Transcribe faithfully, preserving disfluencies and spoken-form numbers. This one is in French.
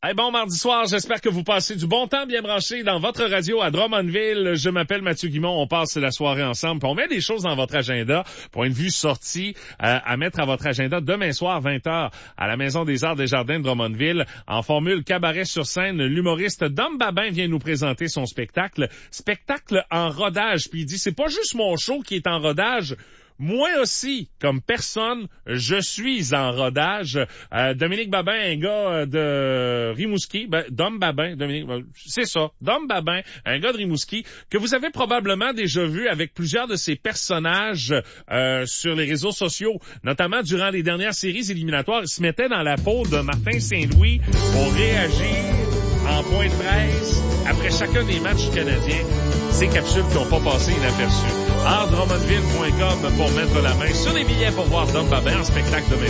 Hey, bon mardi soir, j'espère que vous passez du bon temps bien branché dans votre radio à Drummondville. Je m'appelle Mathieu Guimond, on passe la soirée ensemble, puis on met des choses dans votre agenda. Point de vue sortie euh, à mettre à votre agenda demain soir, vingt heures, à la Maison des Arts des Jardins de Drummondville. En formule cabaret sur scène, l'humoriste Dom Babin vient nous présenter son spectacle. Spectacle en rodage, puis il dit, c'est pas juste mon show qui est en rodage. Moi aussi, comme personne, je suis en rodage. Euh, Dominique Babin, un gars de Rimouski, ben, Dom Babin, Dominique, c'est ça, Dom Babin, un gars de Rimouski, que vous avez probablement déjà vu avec plusieurs de ses personnages euh, sur les réseaux sociaux, notamment durant les dernières séries éliminatoires. Il se mettait dans la peau de Martin Saint-Louis pour réagir en point de presse après chacun des matchs canadiens. Ces capsules qui n'ont pas passé inaperçues. art drummondville point com pour mettre la main sur les billets pour voir Dom Babin en spectacle demain